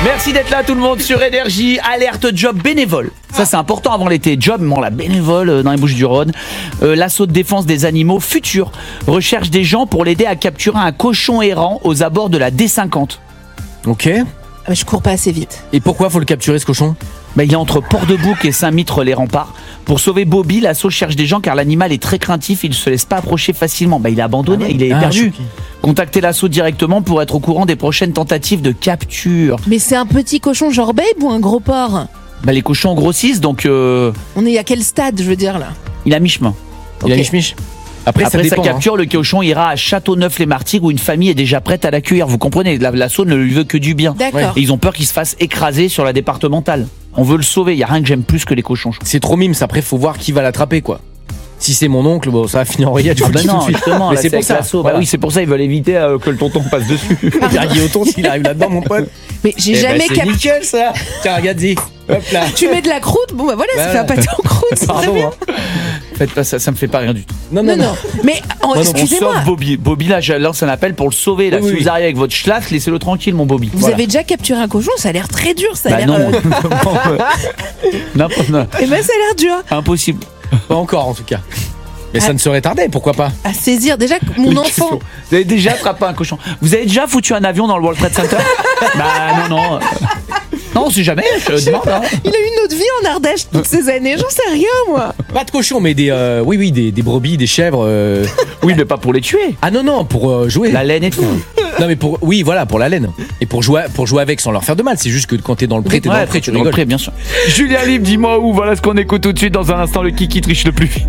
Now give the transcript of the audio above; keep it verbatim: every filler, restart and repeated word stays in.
Merci d'être là tout le monde sur Énergie. Alerte job bénévole. Ça c'est important avant l'été. Job, bon, la bénévole euh, dans les Bouches-du-Rhône. Euh, L'assaut de défense des animaux Futur recherche des gens pour l'aider à capturer un cochon errant aux abords de la D cinquante. Ok. Ah, mais je cours pas assez vite. Et pourquoi faut le capturer ce cochon? Bah, il est entre Port-de-Bouc et Saint-Mitre-les-Remparts. Pour sauver Bobby, l'assaut cherche des gens car l'animal est très craintif, il ne se laisse pas approcher facilement. Bah, il est abandonné, Ah ouais. il est Ah, perdu. choqué. Contactez l'assaut directement pour être au courant des prochaines tentatives de capture. Mais c'est un petit cochon genre babe ou un gros porc? Bah, les cochons grossissent, donc euh, On est à quel stade, je veux dire, là? il a mi-chemin. Il a Ok. mich-mich. Après, Après ça sa dépend. hein. capture, le cochon ira à Châteauneuf-les-Martyrs où une famille est déjà prête à l'accueillir. Vous comprenez, la- l'assaut ne lui veut que du bien. D'accord. Et ils ont peur qu'il se fasse écraser sur la départementale. On veut le sauver, il n'y a rien que j'aime plus que les cochons. je trouve. C'est trop mimes. Après, faut voir qui va l'attraper, quoi. Si c'est mon oncle, bon, ça va finir en rayette. Je vous Ah le bah dis tout non, de suite. justement, Mais là, c'est pour avec ça. l'assaut. Voilà. Bah oui, c'est pour ça ils veulent éviter euh, que le tonton passe dessus. Pierre Guilloton, s'il arrive là-dedans, mon pote. Mais j'ai Eh ben, jamais c'est capté. nickel, ça. Tiens, regarde-y. Hop là. Tu mets de la croûte, bon bah voilà, ça Voilà. fait un pâté en croûte, c'est très Pardon. bien. Hein. Faites pas ça, ça me fait pas rien du tout. Non, non, Non, non. non. Mais oh, non, On excusez-moi, sauve Bobby. Bobby, là, je lance un appel pour le sauver. Là. Oui, si oui, vous oui. arrivez avec votre schlaff, laissez-le tranquille, mon Bobby. vous Voilà. avez déjà capturé un cochon, ça a l'air très dur, ça a Bah l'air. non. euh, non, non, Eh ben ça a l'air dur impossible. Pas encore, en tout cas. Mais ça Ah. ne serait tardé, pourquoi pas? à saisir. Déjà que mon Les enfant, questions. Vous avez déjà attrapé un cochon. Vous avez déjà foutu un avion dans le World Trade Center? Bah non, non. Non, on sait jamais, je demande. Hein. il a eu une autre vie en Ardèche toutes ces années, j'en sais rien moi. Pas de cochon, mais des. euh, oui, oui, des, des brebis, des chèvres. euh. Oui, mais pas pour les tuer. Ah non, non, pour euh, jouer. La laine et tout. Non, mais pour. Oui, voilà, pour la laine. Et pour jouer, pour jouer avec sans leur faire de mal. C'est juste que quand t'es dans le pré, t'es dans le pré, tu dans le rigoles. pré, bien sûr. Julien Libre, dis-moi où. Voilà ce qu'on écoute tout de suite dans un instant. Le Kiki triche le plus vite.